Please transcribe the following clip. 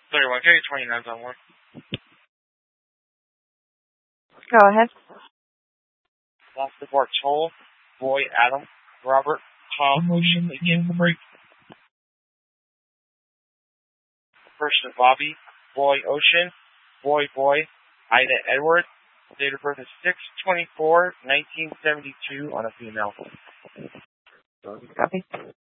31, carry 29's on one. Go ahead. Lost the bar Toll, Boy, Adam, Robert, Tom, Ocean, again for break. First of Bobby, Boy, Ocean, Boy, Ida, Edward. Date of birth is 6/24/1972 on a female. Copy.